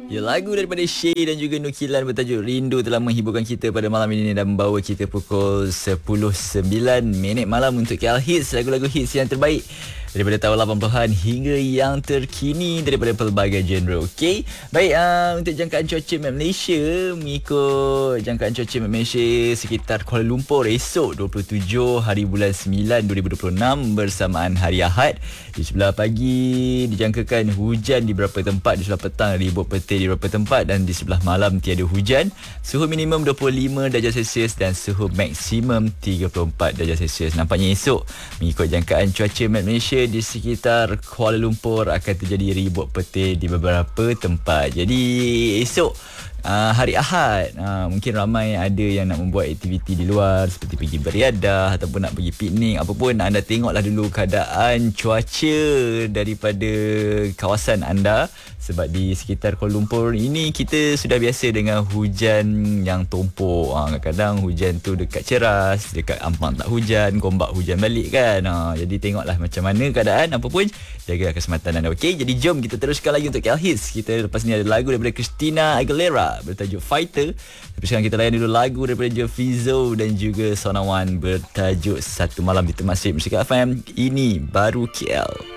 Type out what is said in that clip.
Ya, lagu daripada Shay dan juga Nukilan bertajuk Rindu telah menghiburkan kita pada malam ini dan membawa kita pukul 10.09 malam untuk KL Hits, lagu-lagu hits yang terbaik daripada tahun 80-an hingga yang terkini daripada pelbagai genre. Okey. Baik, untuk jangkaan cuaca Malaysia, mengikut jangkaan cuaca Malaysia sekitar Kuala Lumpur esok 27 hari bulan 9 2026 bersamaan hari Ahad, di sebelah pagi dijangkakan hujan di beberapa tempat, di sebelah petang ribut petir di beberapa tempat dan di sebelah malam tiada hujan. Suhu minimum 25 darjah Celsius dan suhu maksimum 34 darjah Celsius. Nampaknya esok mengikut jangkaan cuaca Malaysia di sekitar Kuala Lumpur akan terjadi ribut petir di beberapa tempat. Jadi esok hari Ahad, mungkin ramai ada yang nak membuat aktiviti di luar seperti pergi beriadah ataupun nak pergi piknik. Apapun, anda tengoklah dulu keadaan cuaca daripada kawasan anda, sebab di sekitar Kuala Lumpur ini kita sudah biasa dengan hujan yang tumpuk. Kadang-kadang hujan tu dekat Ceras, dekat Ampang tak hujan, Gombak hujan balik kan. Jadi tengoklah macam mana keadaan. Apa pun, jaga keselamatan anda. Okey, jadi jom kita teruskan lagi untuk KL Hits. Kita lepas ni ada lagu daripada Christina Aguilera bertajuk Fighter. Tapi sekarang kita layan dulu lagu daripada Jofizo dan juga Sonawan bertajuk Satu Malam di Temasek Musik FM. Ini baru KL.